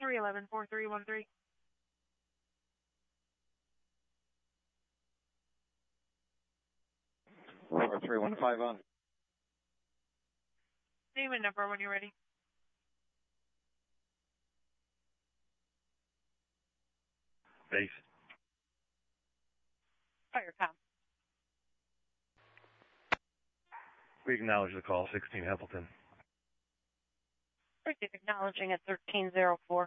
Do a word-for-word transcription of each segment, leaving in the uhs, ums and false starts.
three one one, four three one three. four three one five on. Name and number when you're ready. Base. Fire com. We acknowledge the call, sixteen Appleton. Receive acknowledging at thirteen oh four.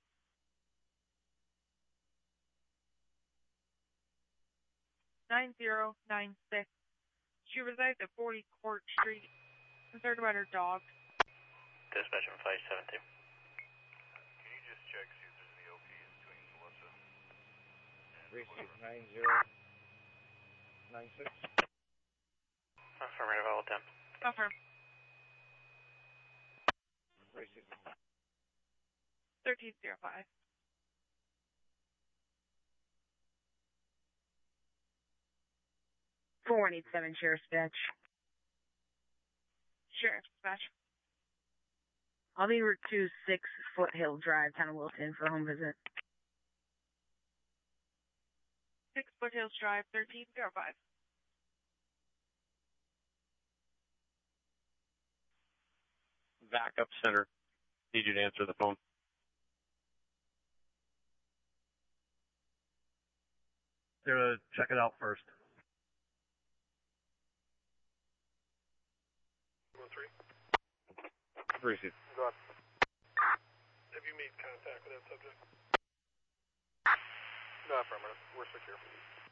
nine zero nine six. She resides at forty Court Street. Concerned about her dog. Dispatch on five seven two. Can you just check, see if there's any O Ps between Melissa and Receive nine zero nine six. Affirmative, all attempt. Confirm. Receive. thirteen oh five. four one eight seven, Sheriff's Dispatch. Sheriff's Dispatch. I'll be Route two six Foothill Drive, Town of Wilton, for a home visit. six Foothills Drive, thirteen oh five. Backup center. Need you to answer the phone. They're gonna check it out first. one three. Receive. Go on. Have you made contact with that subject? No, affirmative. We're secure.